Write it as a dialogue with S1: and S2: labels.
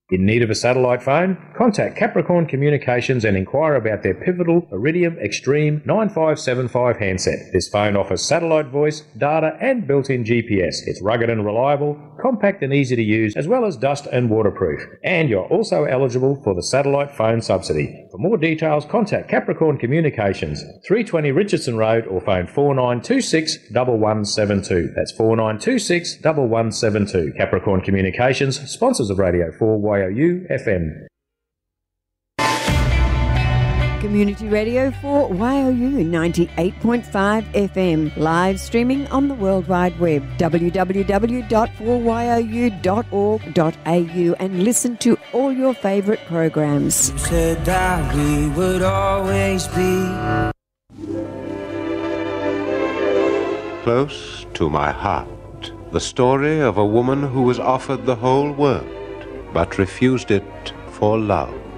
S1: In need of a satellite phone? Contact Capricorn Communications and inquire about their pivotal Iridium Extreme 9575 handset. This phone offers satellite voice, data and built-in GPS. It's rugged and reliable, compact and easy to use, as well as dust and waterproof. And you're also eligible for the satellite phone subsidy. For more details, contact Capricorn Communications, 320 Richardson Road, or phone 4926 1172. That's 4926 1172. Capricorn Communications, sponsors of Radio 4YOU FM.
S2: Community Radio for YOU 98.5 FM. Live streaming on the World Wide Web. www.4you.org.au and listen to all your favourite programs.
S3: You said that we would always be
S4: close to my heart. The story of a woman who was offered the whole world but refused it for love.